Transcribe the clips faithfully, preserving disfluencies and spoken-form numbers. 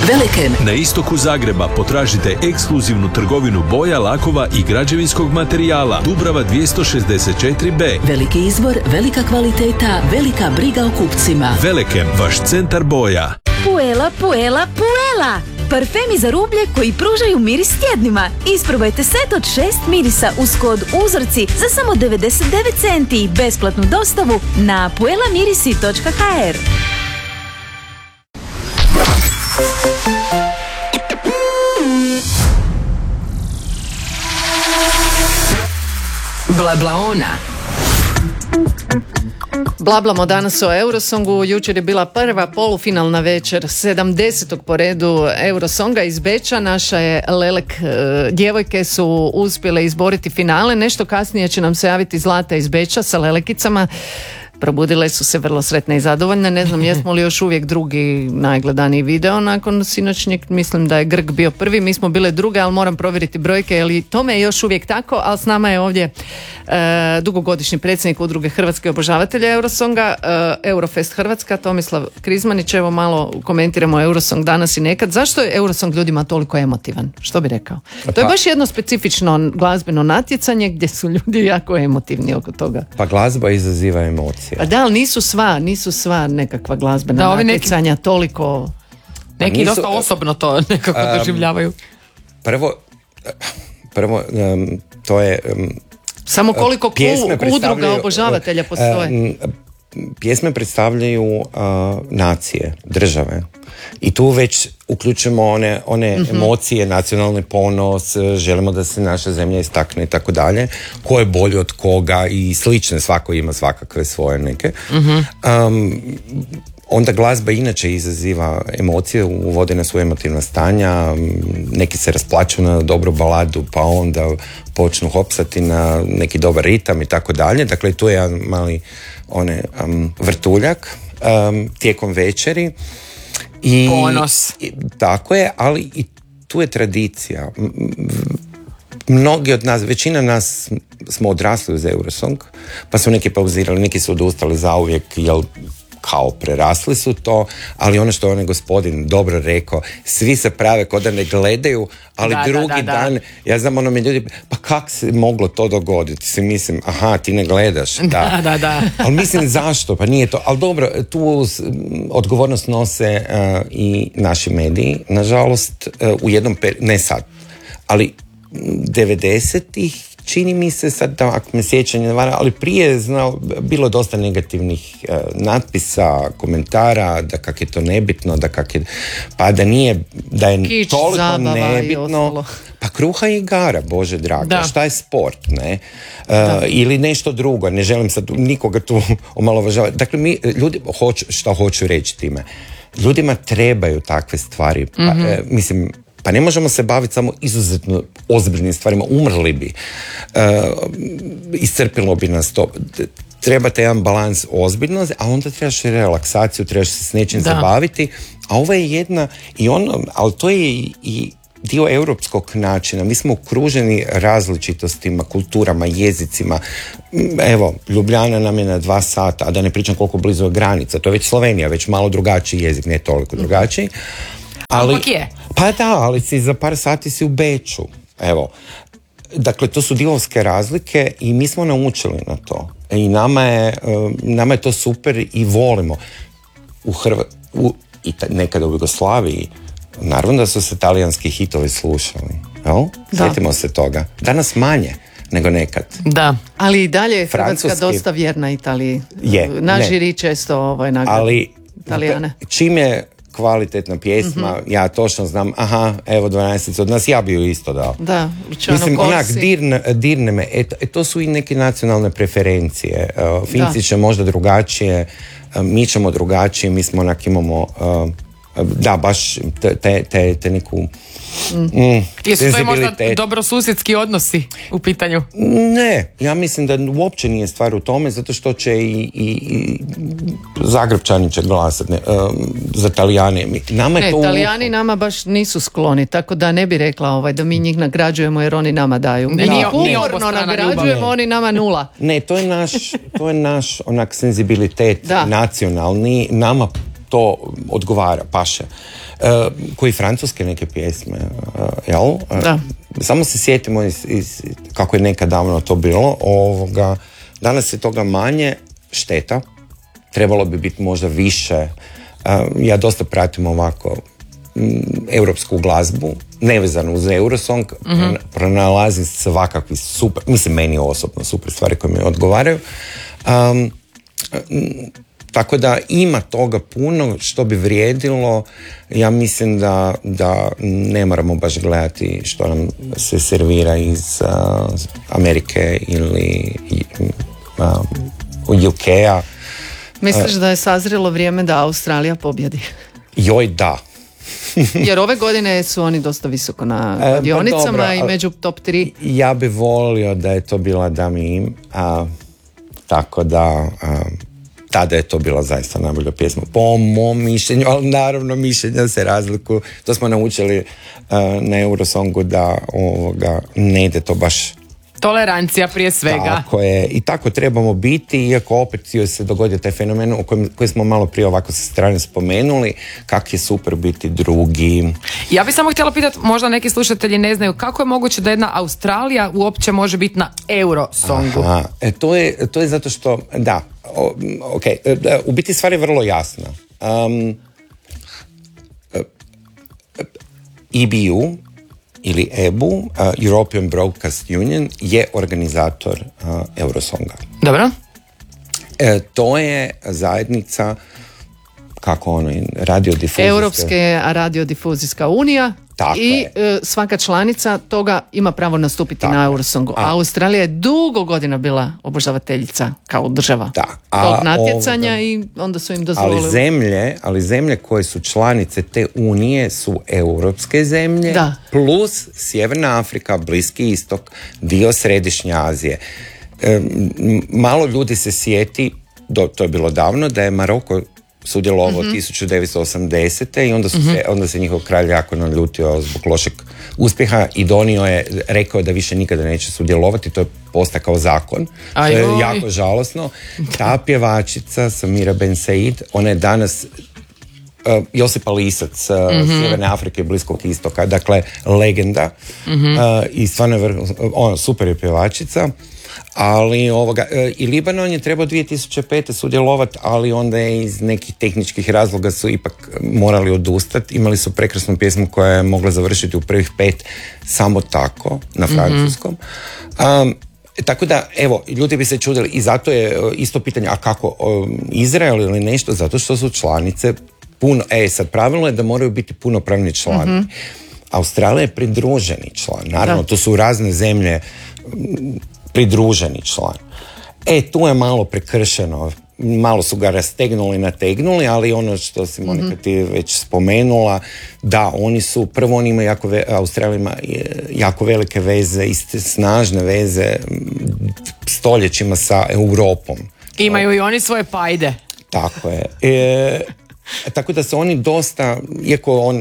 Velekem. Na istoku Zagreba potražite ekskluzivnu trgovinu boja, lakova i građevinskog materijala. Dubrava dvjesto šezdeset četiri be. Veliki izbor, velika kvaliteta, velika briga o kupcima. Velekem, vaš centar boja. Puela, puela, puela! Parfemi za rublje koji pružaju miris tjednima. Isprobajte set od šest mirisa uz kod Uzorci za samo devedeset devet centi i besplatnu dostavu na puela mirisi točka ha er. Blablaona. Blablamo danas o Eurosongu. Jučer je bila prva polufinalna večer sedamdesetog po redu Eurosonga iz Beča. Naša je Lelek, djevojke su uspjele izboriti finale. Nešto kasnije će nam se javiti Zlata iz Beča sa Lelekicama. Probudile su se vrlo sretne i zadovoljne. Ne znam jesmo li još uvijek drugi najgledaniji video nakon sinoćnjeg. Mislim da je Grg bio prvi, mi smo bile druge, ali moram provjeriti brojke, jer tome je još uvijek tako. Ali s nama je ovdje e, dugogodišnji predsjednik Udruge Hrvatske obožavatelja Eurosonga, e, Eurofest Hrvatska, Tomislav Krizmanić. Evo malo komentiramo Eurosong danas i nekad. Zašto je Eurosong ljudima toliko emotivan? Što bi rekao? Pa, to je baš jedno specifično glazbeno natjecanje gdje su ljudi jako emotivni oko toga. Pa glazba izaziva emocije. Pa da, ali nisu sva, nisu sva nekakva glazbena da, natjecanja neki, toliko... Neki nisu, dosta osobno to nekako um, doživljavaju. Prvo, prvo um, to je... Um, Samo koliko klu, udruga obožavatelja postoje. Um, pjesme predstavljaju uh, nacije, države. I tu već uključujemo one, one mm-hmm. emocije, nacionalni ponos, želimo da se naša zemlja istakne i tako dalje, ko je bolji od koga i slične, svako ima svakakve svoje neke. Mm-hmm. Um, onda glazba inače izaziva emocije, uvode na svoje emotivna stanja, neki se rasplaču na dobru baladu, pa onda počnu hopsati na neki dobar ritam i tako dalje. Dakle, tu je jedan mali one, um, vrtuljak um, tijekom večeri. I, Ponos. I, tako je, ali i tu je tradicija. Mnogi od nas, većina nas smo odrasli uz Eurosong, pa su neki pauzirali, neki su odustali zauvijek, jel kao prerasli su to, ali ono što je onaj gospodin dobro rekao, svi se prave kao da ne gledaju, ali da, drugi da, da, dan, da. Ja znam ono mi ljudi, pa kak se moglo to dogoditi? Si mislim, aha, ti ne gledaš. Da, da, da. da. Ali mislim zašto? Pa nije to. Ali dobro, tu odgovornost nose uh, i naši mediji, nažalost, uh, u jednom periodu, ne sad, ali devedesetih čini mi se sad, ako me sjećanje ne vara, ali prije je znao, bilo dosta negativnih uh, natpisa, komentara, da kak je to nebitno, da kak je, pa da nije, da je Kič, toliko nebitno. Pa kruha i igara, Bože draga, da. Šta je sport, ne? Uh, ili nešto drugo, ne želim sad nikoga tu omalovažavati. Dakle, mi, ljudi, hoću, šta hoću reći time, ljudima trebaju takve stvari, pa, mm-hmm. uh, mislim, pa ne možemo se baviti samo izuzetno ozbiljnim stvarima, umrli bi, uh, iscrpilo bi nas to. Trebate jedan balans ozbiljnosti, a onda trebaš relaksaciju, trebaš se s nečim da. zabaviti, a ovo je jedna, i ono, ali to je i, i dio europskog načina. Mi smo okruženi različitostima, kulturama, jezicima. Evo, Ljubljana nam je na dva sata, a da ne pričam koliko blizu je granica, to je već Slovenija, već malo drugačiji jezik, ne toliko drugačiji. Ali, pa da, ali si za par sati si u Beču. Evo, dakle, to su divovske razlike i mi smo naučili na to. I nama je, nama je to super i volimo. U Hrva, u, i ta, nekada u Jugoslaviji, naravno da su se talijanski hitovi slušali. Jel? Sjetimo se toga. Danas manje nego nekad. Da, ali i dalje je Hrvatska Francuski, dosta vjerna Italiji. Je, naš žiri često ovaj, nagrada ali Italijane. Čim je kvalitetna pjesma, mm-hmm. ja točno znam, aha, evo dvanaestica od nas, ja bi ju isto dao. Da, mislim, onak, dirne, dirne me, e, e, to su i neke nacionalne preferencije. Uh, Finci će možda drugačije, uh, mi ćemo drugačije, mi smo onak imamo, uh, da, baš te, te, te, te neku mm, jesu to je možda dobrosusjedski odnosi u pitanju? Ne, ja mislim da uopće nije stvar u tome, zato što će i, i, i Zagrebčani će glasati ne, um, za Talijane. Nama ne, to Talijani u... nama baš nisu skloni, tako da ne bi rekla ovaj, da mi njih nagrađujemo jer oni nama daju. Mi njih uporno nagrađujemo, oni nama nula. Ne, to je naš, to je naš onak senzibilitet da. nacionalni, nama to odgovara, paše. Uh, koji francuske neke pjesme, uh, jel? Uh, da. Samo se sjetimo iz, iz, kako je nekad davno to bilo. Ovoga, danas je toga manje, šteta. Trebalo bi biti možda više. Uh, ja dosta pratim ovako m, europsku glazbu, nevezano uz Eurosong, mm-hmm. pronalazim svakakvi super, mislim meni osobno super stvari koje mi odgovaraju. Um, Tako da ima toga puno što bi vrijedilo. Ja mislim da, da ne moramo baš gledati što nam se servira iz uh, Amerike ili uh, U K-a. Misliš da je sazrelo vrijeme da Australija pobjedi? Joj, da. Jer ove godine su oni dosta visoko na dionicama e, pa i među top tri. Ja bi volio da je to bila Damim, a tako da a, tada je to bila zaista najbolja pjesma po mom mišljenju, ali naravno mišljenja se razlikuju. To smo naučili uh, na Eurosongu da ovoga, ne ide to baš. Tolerancija prije svega. Tako je, i tako trebamo biti, iako opet joj se dogodio taj fenomen u kojem, koji smo malo prije ovako sa strane spomenuli, kak je super biti drugi. Ja bih samo htjela pitati, možda neki slušatelji ne znaju, kako je moguće da jedna Australija uopće može biti na Eurosongu? Aha, e, to, je, to je zato što, da, o, ok, u biti stvar je vrlo jasna. Um, E B U ili E B U, uh, European Broadcast Union, je organizator uh, Eurosonga. Dobro. E, to je zajednica, kako ono, radiodifuzijska... Europske radiodifuzijska unija. Tako i je. Svaka članica toga ima pravo nastupiti tako na Eurosongu. A Australija je dugo godina bila obožavateljica kao država da. tog natjecanja ovoga, i onda su im dozvolili. Ali zemlje, ali zemlje koje su članice te unije su europske zemlje, da. Plus Sjeverna Afrika, Bliski istok, dio Središnje Azije. E, malo ljudi se sjeti, do, to je bilo davno, da je Maroko sudjelovao mm-hmm. tisuću devetsto osamdesete i onda, su mm-hmm. se, onda se njihov kralj jako naljutio zbog lošeg uspjeha i donio je, rekao da više nikada neće sudjelovati, to je postakao zakon. Aj, to je oj. jako žalosno. Ta pjevačica Samira Ben Said, ona je danas uh, Josipa Lisac uh, mm-hmm. Sjeverne Afrike i Bliskog istoka, dakle legenda mm-hmm. uh, i stvarno je ona super je pjevačica. Ali ovoga, i Libanon je trebao dvije tisuće pete sudjelovati, ali onda je iz nekih tehničkih razloga su ipak morali odustati. Imali su prekrasnu pjesmu koja je mogla završiti u prvih pet samo tako, na francuskom. Mm-hmm. Um, tako da, evo, ljudi bi se čudili i zato je isto pitanje, a kako, um, Izrael ili nešto, zato što su članice puno, e sad pravilno je da moraju biti punopravni člani. Mm-hmm. Australija je pridruženi član, naravno, da. Tu su razne zemlje pridruženi član. E, tu je malo prekršeno, malo su ga rastegnuli, nategnuli, ali ono što si Monika mm-hmm. ti već spomenula, da, oni su, prvo oni imaju jako, Australija ima jako velike veze i snažne veze stoljećima sa Europom. Imaju i oni svoje pajde. Tako je. E, tako da su oni dosta, iako on,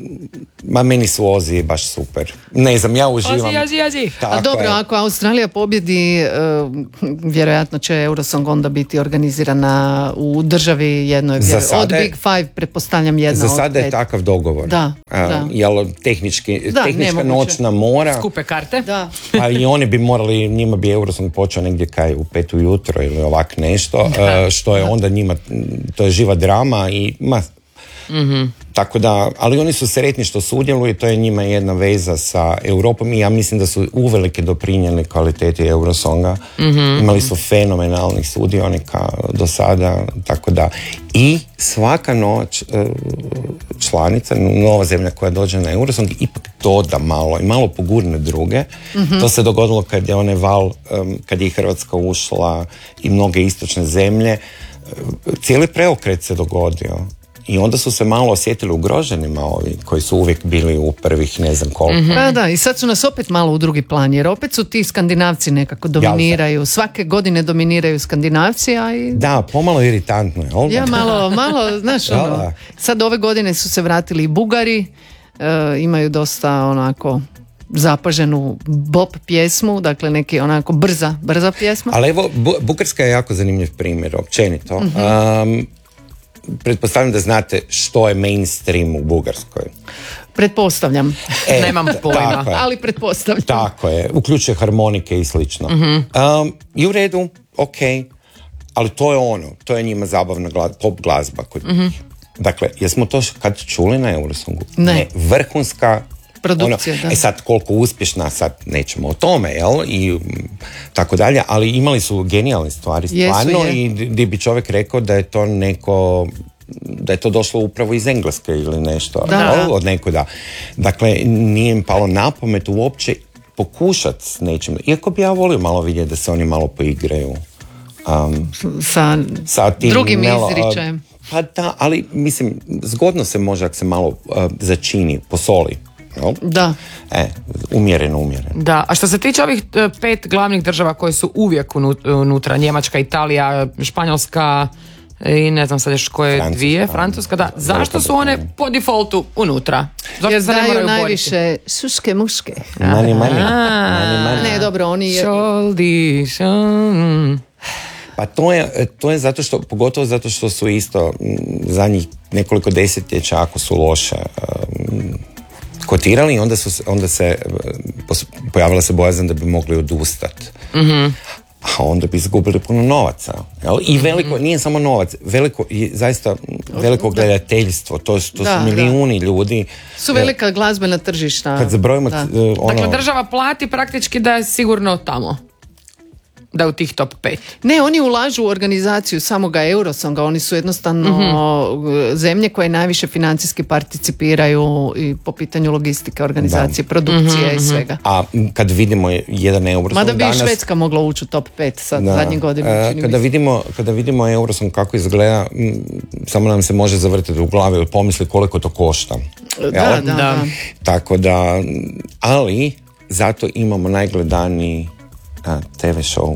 ma meni su Ozi baš super. Ne znam, ja uživam. Ozi, Ozi, Ozi. A dobro, je. Ako Australija pobjedi, uh, vjerojatno će Eurosong onda biti organizirana u državi jednoj. Od Big Five, pretpostavljam jedna za od sada pet. je takav dogovor. Da, uh, da. Jel, tehnički, da, tehnička noćna mora. Skupe karte. Da. A i oni bi morali, njima bi Eurosong počeo negdje kaj u pet ujutro ili ovak nešto, uh, što je onda njima, to je živa drama i ma, mm-hmm. tako da, ali oni su sretni što sudjeluju, to je njima jedna veza sa Europom i ja mislim da su uvelike doprinijeli kvaliteti Eurosonga. Mm-hmm. Imali su fenomenalnih sudionika do sada, tako da i svaka noć članica, nova zemlja koja dođe na Eurosong ipak doda malo i malo pogurne druge. Mm-hmm. To se dogodilo kad je onaj val, kad je Hrvatska ušla i mnoge istočne zemlje, cijeli preokret se dogodio. I onda su se malo osjetili ugroženima ovi koji su uvijek bili u prvih ne znam koliko. Mm-hmm. Da, da, i sad su nas opet malo u drugi plan, jer opet su ti Skandinavci nekako dominiraju. Svake godine dominiraju Skandinavci, a i... Da, pomalo iritantno je. Ovdje. Ja, malo, malo, znaš, ono, sad ove godine su se vratili i Bugari, e, imaju dosta onako zapaženu bop pjesmu, dakle neki onako brza, brza pjesma. Ali evo, Bu- Bugarska je jako zanimljiv primjer, općenito. Mm-hmm. Um, pretpostavljam da znate što je mainstream u Bugarskoj. Pretpostavljam. E, Nemam pojma. Ali pretpostavljam. Tako je, uključuje harmonike i slično. Mm-hmm. Um, I u redu, ok, ali to je ono, to je njima zabavna glaz, pop glazba kod njih. Mm-hmm. Dakle, jesmo to kad čuli na Eurosongu? Ne. ne vrhunska produkcija, ono, da. E sad, koliko uspješna, sad nećemo o tome, jel? I tako dalje, ali imali su genijalne stvari, stvarno, Jesu, je. i di bi čovjek rekao da je to neko, da je to došlo upravo iz Engleske ili nešto, da. jel? Od nekuda. Dakle, nije im palo na pamet uopće pokušati s nečim, iako bi ja volio malo vidjeti da se oni malo poigraju. Um, sa, sa tim drugim melo, izričajem. Pa da, ali mislim, zgodno se može ako se malo uh, začini, posoli. No? Da. E, umjereno, umjereno. Da, a što se tiče ovih e, pet glavnih država koje su uvijek unutra, Njemačka, Italija, Španjolska i ne znam sad još koje Francuska, dvije, Francuska, da. Zašto su one po defaultu unutra? Zašto Jer se ne daju moraju najviše suške muške. Mani, mani. mani, mani. Ne, dobro, oni je... Šoldi, šol... Pa to je, to je zato što, pogotovo zato što su isto zadnjih nekoliko desetljeća, ako su loše um, kotirali, onda, su, onda se pojavila se bojazan da bi mogli odustati. Mm-hmm. A onda bi izgubili puno novaca. Jel? I veliko, mm-hmm. nije samo novac, veliko, zaista veliko gledateljstvo, to, to da, su milijuni da. ljudi. Su velika glazbena tržišta. Kad zabrojimo da. ono... Dakle, država plati praktički da je sigurno tamo. Da je u tih top pet. Ne, oni ulažu u organizaciju samoga Eurosonga, oni su jednostavno mm-hmm. zemlje koje najviše financijski participiraju i po pitanju logistike, organizacije, da. produkcije mm-hmm. i svega. A kad vidimo jedan Eurosong mada bi danas... i Švedska mogla ući u top pet sad da. zadnjih godina. E, kada, vidimo, kada vidimo Eurosong kako izgleda, m, samo nam se može zavrtiti u glavi ili pomisli koliko to košta. Da, da, da, da. Tako da, ali zato imamo najgledaniji a, te ve show.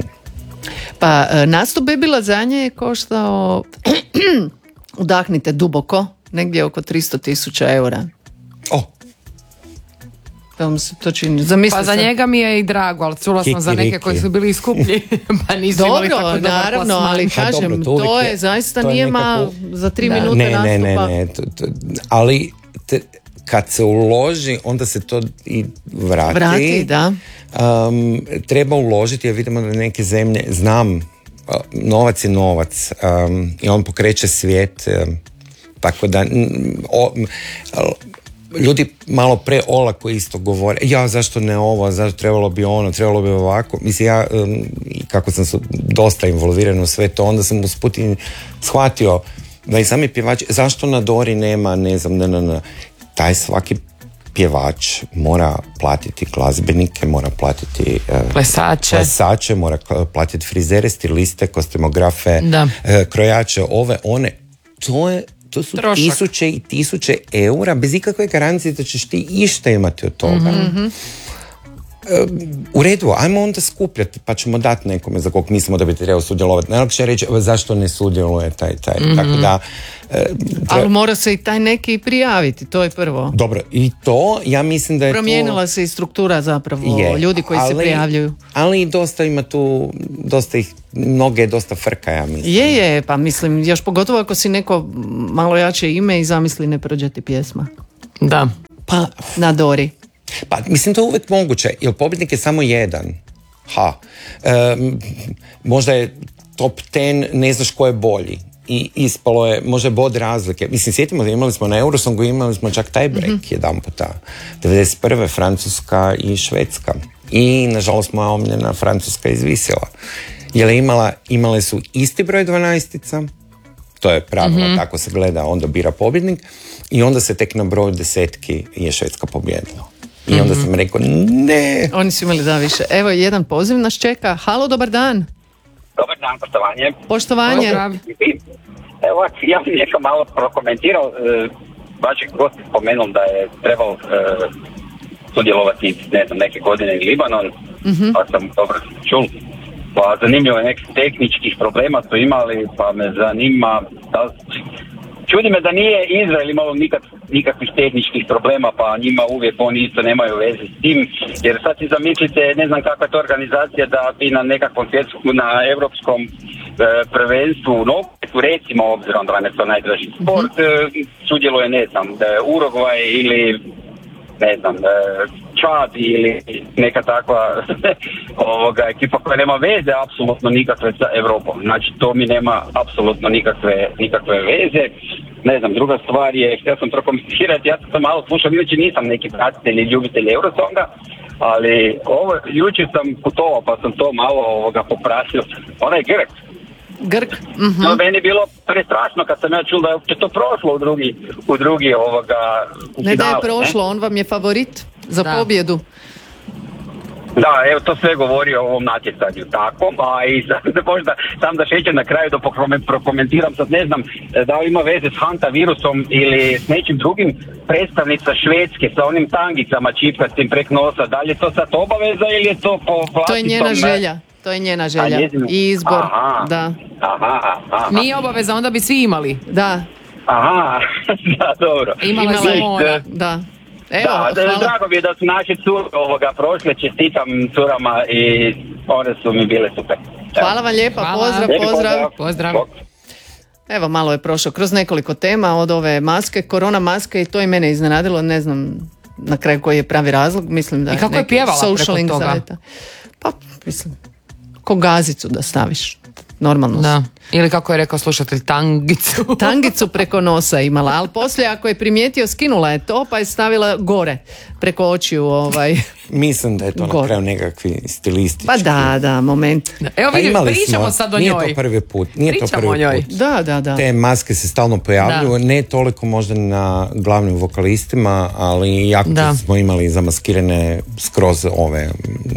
Pa nastup Babila za nje je koštao udahnite duboko, negdje oko tristo tisuća eura. Oh. To mi se to čini. Zamisli pa za sad. njega mi je i drago, ali čula sam za neke koji su bili skuplji. Pa nisu dobro, imali tako dobar naravno, plasman. ali kažem, dobro, to, to je, je zaista to je nije nekako... ma za tri da. minute ne, nastupa. Ne, ne, ne, to, to, ali te, kad se uloži, onda se to i vrati. Vrati, da. Um, treba uložiti, jer vidimo da neke zemlje, znam, novac je novac um, i on pokreće svijet, um, tako da o, ljudi malo pre olako isto govore, ja zašto ne ovo, zašto trebalo bi ono, trebalo bi ovako. Mislim, ja um, kako sam su dosta involviran u sve to, onda sam usput i shvatio da i sami pjevači, zašto na Dori nema, ne znam, ne, ne, ne. Taj svaki pjevač mora platiti glazbenike, mora platiti uh, plesače. plesače, mora platiti frizere, stiliste, kostimografe, da. uh, krojače, ove, one. To, je, to su trošak. Tisuće i tisuće eura bez ikakve garancije da ćeš ti išta imati od toga. Mm-hmm. Uh, u redu, ajmo onda skupljati pa ćemo dati nekome za kog mislimo da bi trebao sudjelovati. Najlakše je reći zašto ne sudjeluje taj, taj. Mm-hmm. Tako da, uh, treba... Ali mora se i taj neki prijaviti, to je prvo. Dobro, i to ja mislim da je promijenila to... se i struktura zapravo je, ljudi koji ali, se prijavljuju. Ali dosta ima tu, dosta ih, mnoge dosta frka, ja mislim. Je, je, pa mislim, još pogotovo ako si neko malo jače ime i zamisli ne prođe ti pjesma. Da. Pa, na Dori. Pa, mislim, to je uvijek moguće, jer pobjednik je samo jedan. Ha. Um, možda je top ten, ne znaš ko je bolji. I ispalo je, možda bod razlike. Mislim, sjetimo da imali smo na Eurosongu, imali smo čak taj break mm-hmm. jedan puta. devedeset prve Francuska i Švedska. I, nažalost, moja omiljena Francuska izvisila. Jer je imala, imale su isti broj dvanaestica, to je pravilno, mm-hmm. tako se gleda, onda bira pobjednik, i onda se tek na broju desetki je Švedska pobjedila. I onda mm-hmm. sam rekao, ne. Oni su imali da više. Evo, jedan poziv nas čeka. Halo, dobar dan. Dobar dan, poštovanje. Poštovanje. Evo, ja bih nešto malo prokomentirao. Vaš gost spomenuo da je trebao e, sudjelovati, ne znam, neke godine u Libanon, mm-hmm. pa sam dobro čul. Pa zanimljivo je, nekih tehničkih problema su imali, pa me zanima, da, čudi me da nije Izrael imalo nikad, nikakvih tehničkih problema, pa njima uvijek oni isto nemaju veze s tim, jer sad si zamislite, ne znam kakva je to organizacija da bi na nekakvom svjetskom, na europskom prvenstvu u nogometu, recimo, obzirom da vam je to najdraži sport, mm-hmm. sudjeluje, ne znam, Urugvaj ili ne znam, Čad ili neka takva ovoga, ekipa koja nema veze apsolutno nikakve sa Europom. Znači, to mi nema apsolutno nikakve, nikakve veze. Ne znam, druga stvar je, htio sam prokomentirati, ja sam to malo slušao, inače nisam neki pratitelj ili ljubitelj Eurosonga, ali ovo, jučer sam putovao pa sam to malo ovoga popratio. Onaj Grk. Grk? Mm-hmm. To meni je bilo prestrašno kad sam ja čuo da je uopće to prošlo u drugi, u drugi ovoga u ne finalu, da je prošlo, ne? On vam je favorit za da. pobjedu. Da, evo to sve govori o ovom natjecanju tako, a i sad možda sam da šećem na kraju da prokomentiram, sad ne znam da li ima veze s Hanta virusom ili s nečim drugim, predstavnica Švedske sa onim tangicama čipkastim prek nosa, da li je to sad obaveza ili je to po vlastitom... To je njena želja, to je njena želja i izbor, aha, da. Aha, aha. Nije obaveza, onda bi svi imali. Da. Aha, da, dobro. Imala je ona, da. Evo, da, da, drago mi je da su naše cure ovoga prošle, čestitam curama i one su mi bile super. Evo. Hvala vam lijepa, Hvala. pozdrav, Lijepi pozdrav. Pozdrav. Evo, malo je prošlo kroz nekoliko tema od ove maske, korona maske i to i mene iznenadilo, ne znam na kraju koji je pravi razlog, mislim da I kako je pjevala preko toga? Anxiety. Pa, mislim, ko gazicu da staviš. Normalno. Da. Ili kako je rekao slušatelj, tangicu. Tangicu preko nosa imala, ali poslije ako je primijetio skinula je to pa je stavila gore preko očiju ovaj. Mislim da je to gore. Na kraju nekakvi stilistički. Pa da, da, moment. Evo pa vidi, pričamo smo, sad o nije njoj. To prvi put, nije pričamo to prvi o njoj. put. Da, da, da. Te maske se stalno pojavljuju, da. Ne toliko možda na glavnim vokalistima, ali jako smo imali zamaskirane skroz ove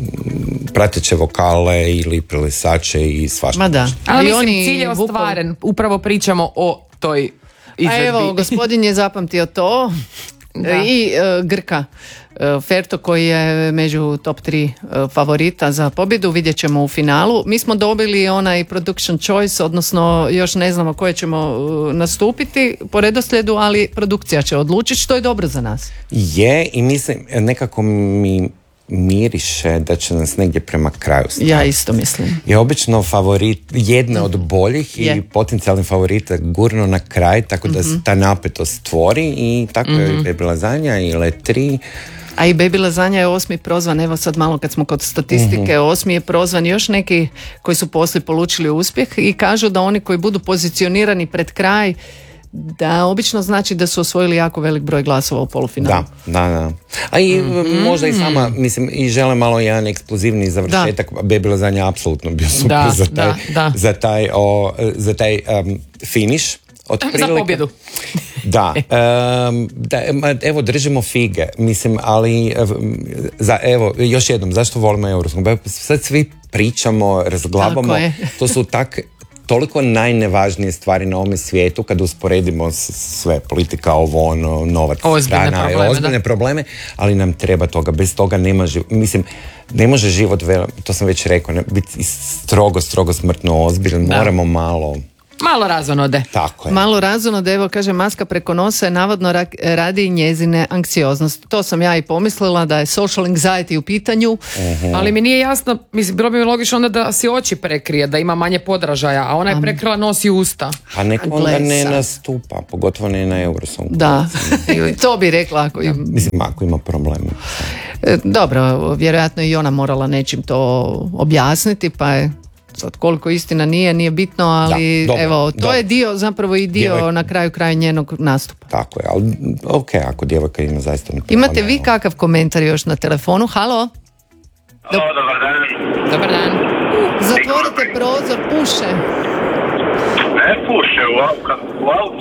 prateće vokale ili plesače i svašta. Ma da. Ali mislim, oni cilj je ostvaren. Upravo pričamo o toj izvedbi. A evo, gospodin je zapamtio to. Da. I uh, Grka uh, Ferto koji je među top tri uh, favorita za pobjedu, vidjet ćemo u finalu. Mi smo dobili onaj production choice, odnosno još ne znamo koje ćemo uh, nastupiti po redoslijedu, ali produkcija će odlučiti, što je dobro za nas. Je, i mislim, nekako mi miriše da će nas negdje prema kraju staviti. Ja isto mislim. Je obično favorit, jedne od boljih je. I potencijalni favorita gurno na kraj, tako da mm-hmm. se ta napetost stvori i tako mm-hmm. je i Baby Lasagna i Le tri. A i Baby Lasagna je osmi prozvan, evo sad malo kad smo kod statistike, mm-hmm. osmi je prozvan još neki koji su poslije polučili uspjeh i kažu da oni koji budu pozicionirani pred kraj da obično znači da su osvojili jako velik broj glasova u polufinalu. Da, da, da. A i mm-hmm. možda i sama, mislim, i žele malo jedan eksplozivni završetak. Da. Baby Lasagna apsolutno bio super da, za taj, da, da. za taj, o, za taj um, finish. Za pobjedu. Da, um, da, evo držimo fige, mislim, ali za, evo, još jednom, zašto volimo Eurosong? Sad svi pričamo, razglabamo, to su tak toliko najnevažnije stvari na ovome svijetu kad usporedimo sve, politika, ovo, ono, novac, ozbiljne strana, probleme, ozbiljne da. probleme, ali nam treba toga, bez toga nema život, mislim, ne može život, to sam već rekao, ne, biti strogo, strogo smrtno ozbiljan, da. Moramo malo... Malo razonode. Tako je. Malo razonode, evo kaže maska preko nosa je navodno radi njezine anksioznosti. To sam ja i pomislila da je social anxiety u pitanju. Uh-huh. Ali mi nije jasno, mislim, bilo bi mi logično onda da si oči prekrije, da ima manje podražaja, a ona je prekrila nos i usta. Pa neko onda ne nastupa, pogotovo ne na Eurosongu. Da, to bi rekla ako im... Mislim, ako ima problem. Dobro, vjerojatno i ona morala nečim to objasniti, pa je... Sad koliko istina nije, nije bitno, ali da, dobro, evo, to dobro. Je dio, zapravo i dio djevojka. Na kraju kraju njenog nastupa. Tako je, ali ok, ako djevojka ima zaista ne problema. Imate vi kakav komentar još na telefonu? Halo? Halo, dobar dan. Dobar dan. Uh, zatvorite prozor, puše. Ne puše, u autu